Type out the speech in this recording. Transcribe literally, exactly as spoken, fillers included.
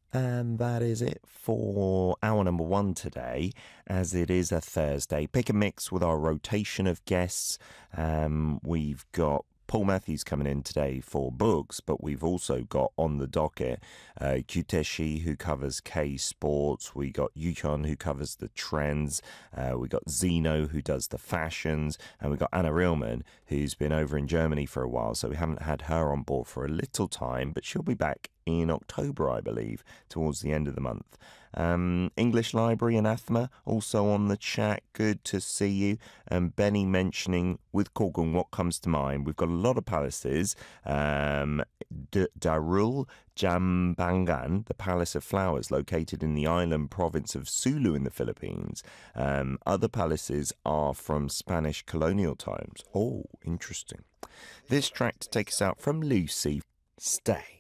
And that is it for hour number one today, as it is a Thursday. Pick a mix with our rotation of guests. Um, we've got Paul Matthews coming in today for books, but we've also got on the docket uh, Kyuteshi, who covers K Sports. We got Yukon, who covers the trends. Uh, we got Zeno, who does the fashions. And we got Anna Reelman, who's been over in Germany for a while. So we haven't had her on board for a little time, but she'll be back in October, I believe, towards the end of the month. Um, English Library and Athma also on the chat. Good to see you. And Benny mentioning with Korgun, what comes to mind? We've got a lot of palaces. Um, D- Darul Jambangan, the Palace of Flowers, located in the island province of Sulu in the Philippines. Um, other palaces are from Spanish colonial times. Oh, interesting. This track to take us out from Lucy. Stay.